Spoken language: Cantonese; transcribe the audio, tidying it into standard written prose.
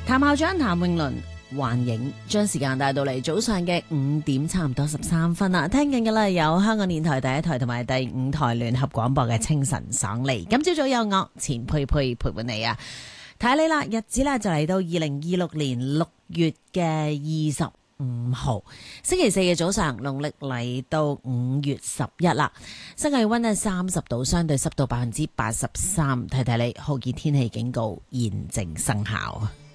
譚校長譚詠麟幻影，將時間帶到嚟早上嘅5點，差唔多13分啦。聽緊嘅咧有香港電台第1台同埋第5台聯合廣播嘅清晨爽利。今朝早有我錢佩佩陪伴你啊！睇你啦，日子咧就嚟到2026年6月嘅25號星期四嘅早上，農曆嚟到5月11啦。室氣溫呢30度，相對濕度83%。提提你，酷熱天氣警告現正生效。